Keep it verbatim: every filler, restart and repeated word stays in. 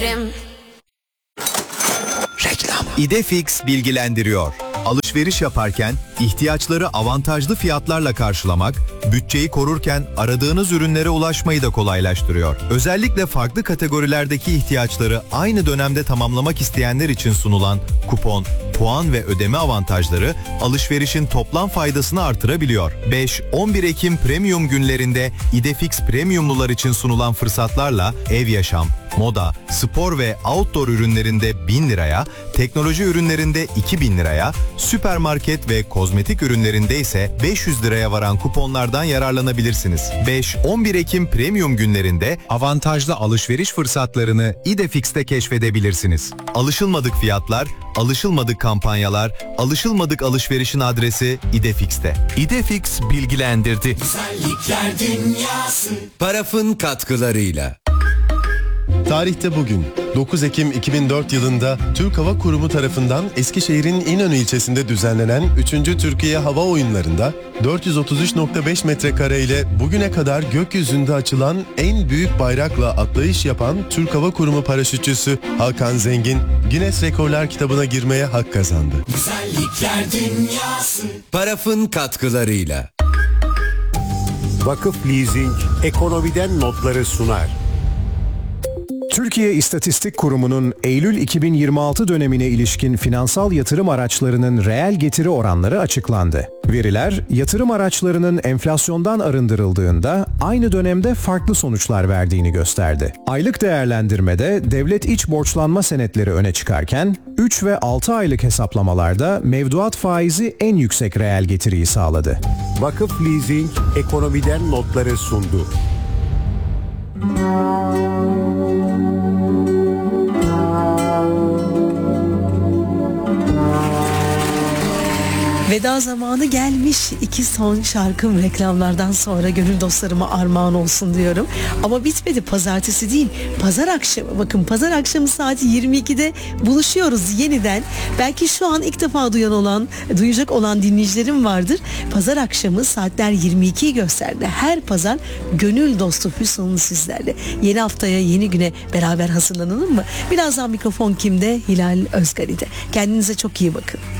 Reklam. İdefix bilgilendiriyor. Alışveriş yaparken ihtiyaçları avantajlı fiyatlarla karşılamak, bütçeyi korurken aradığınız ürünlere ulaşmayı da kolaylaştırıyor. Özellikle farklı kategorilerdeki ihtiyaçları aynı dönemde tamamlamak isteyenler için sunulan kupon, puan ve ödeme avantajları alışverişin toplam faydasını artırabiliyor. beş on bir Ekim Premium günlerinde İdefix Premiumlular için sunulan fırsatlarla ev yaşam, moda, spor ve outdoor ürünlerinde bin liraya, teknoloji ürünlerinde iki bin liraya, süpermarket ve kozmetik ürünlerinde ise beş yüz liraya varan kuponlardan yararlanabilirsiniz. beş on bir Ekim Premium günlerinde avantajlı alışveriş fırsatlarını İdefix'te keşfedebilirsiniz. Alışılmadık fiyatlar, alışılmadık kampanyalar, alışılmadık alışverişin adresi İdefix'te. İdefix bilgilendirdi. Güzellikler dünyası. Paraf'ın katkılarıyla. Tarihte bugün dokuz Ekim iki bin dört yılında Türk Hava Kurumu tarafından Eskişehir'in İnönü ilçesinde düzenlenen üçüncü Türkiye Hava Oyunları'nda dört yüz otuz üç nokta beş metrekare ile bugüne kadar gökyüzünde açılan en büyük bayrakla atlayış yapan Türk Hava Kurumu paraşütçüsü Hakan Zengin, Guinness Rekorlar kitabına girmeye hak kazandı. Güzellikler dünyası. Paraf'ın katkılarıyla. Vakıf Leasing ekonomiden notları sunar. Türkiye İstatistik Kurumu'nun Eylül iki bin yirmi altı dönemine ilişkin finansal yatırım araçlarının reel getiri oranları açıklandı. Veriler, yatırım araçlarının enflasyondan arındırıldığında aynı dönemde farklı sonuçlar verdiğini gösterdi. Aylık değerlendirmede devlet iç borçlanma senetleri öne çıkarken, üç ve altı aylık hesaplamalarda mevduat faizi en yüksek reel getiriyi sağladı. Vakıf Leasing ekonomiden notları sundu. Veda zamanı gelmiş. İki son şarkım reklamlardan sonra gönül dostlarıma armağan olsun diyorum. Ama bitmedi, pazartesi değil, pazar akşamı. Bakın, pazar akşamı saat yirmi ikide buluşuyoruz yeniden. Belki şu an ilk defa duyan olan, duyacak olan dinleyicilerim vardır. Pazar akşamı saatler yirmi ikiyi gösterdi. Her pazar gönül dostu Füsun'un sizlerle. Yeni haftaya, yeni güne beraber hazırlanalım mı? Birazdan mikrofon kimde? Hilal Özgari'de. Kendinize çok iyi bakın.